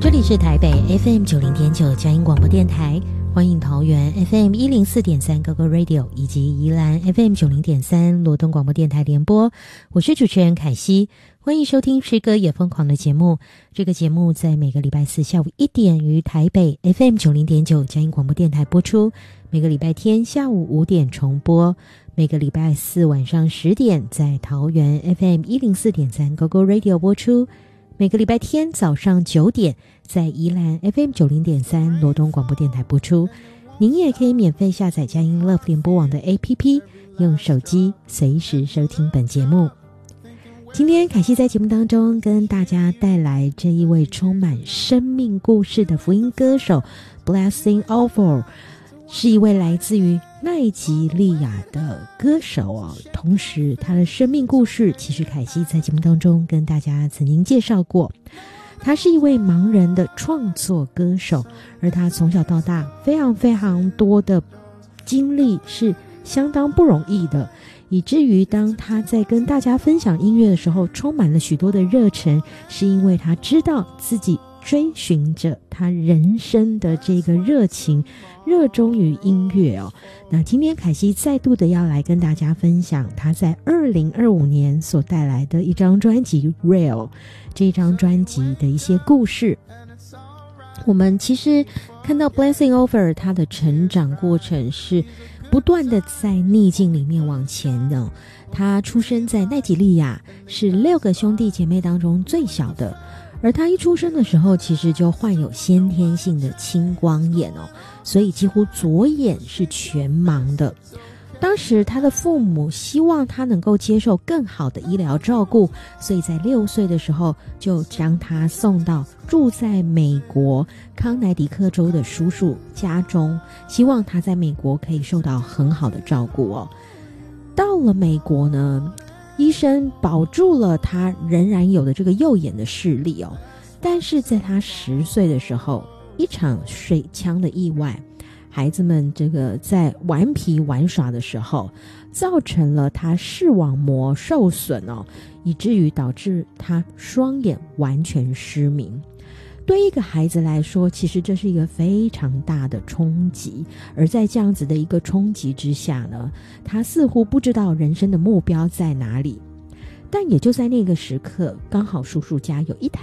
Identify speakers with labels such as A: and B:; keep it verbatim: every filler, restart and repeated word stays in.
A: 这里是台北 F M 九零点九佳音广播电台，欢迎桃园 F M 一零四点三 Go Go Radio 以及宜兰 F M 九零点三罗东广播电台联播。我是主持人凯西，欢迎收听诗歌也疯狂的节目。这个节目在每个礼拜四下午一点于台北 F M 九零点九佳音广播电台播出，每个礼拜天下午五点重播，每个礼拜四晚上十点在桃园 F M 一零四点三 Go Go Radio 播出，每个礼拜天早上九点在宜兰 F M 九零点三罗东广播电台播出。您也可以免费下载佳音 Love 联播网的 A P P， 用手机随时收听本节目。今天凯西在节目当中跟大家带来这一位充满生命故事的福音歌手 Blessing Offor， 是一位来自于奈及利亚的歌手哦。同时他的生命故事其实凯西在节目当中跟大家曾经介绍过。他是一位盲人的创作歌手，而他从小到大非常非常多的经历是相当不容易的，以至于当他在跟大家分享音乐的时候充满了许多的热忱，是因为他知道自己追寻着他人生的这个热情，热衷于音乐哦。那今天凯西再度的要来跟大家分享他在二零二五年所带来的一张专辑 Real， 这张专辑的一些故事。我们其实看到 Blessing Offor 他的成长过程是不断的在逆境里面往前的。他出生在奈及利亚，是六个兄弟姐妹当中最小的，而他一出生的时候其实就患有先天性的青光眼哦，所以几乎左眼是全盲的。当时他的父母希望他能够接受更好的医疗照顾，所以在六岁的时候就将他送到住在美国康乃狄克州的叔叔家中，希望他在美国可以受到很好的照顾哦。到了美国呢，医生保住了他仍然有的这个右眼的视力哦，但是在他十岁的时候，一场水枪的意外，孩子们这个在顽皮玩耍的时候，造成了他视网膜受损哦，以至于导致他双眼完全失明。对一个孩子来说，其实这是一个非常大的冲击，而在这样子的一个冲击之下呢，他似乎不知道人生的目标在哪里。但也就在那个时刻，刚好叔叔家有一台